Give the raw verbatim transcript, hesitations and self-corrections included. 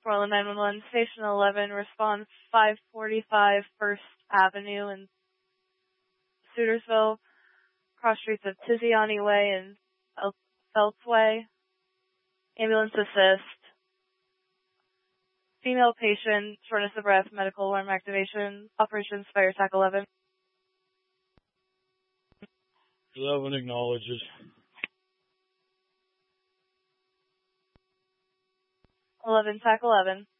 Portland nine one one, Station eleven, response five forty-five First Avenue in Sutersville, cross streets of Tiziani Way and Phelps Way. Ambulance assist. Female patient, shortness of breath, medical alarm activation. Operations Fire Attack eleven. eleven acknowledges. eleven, T A C eleven.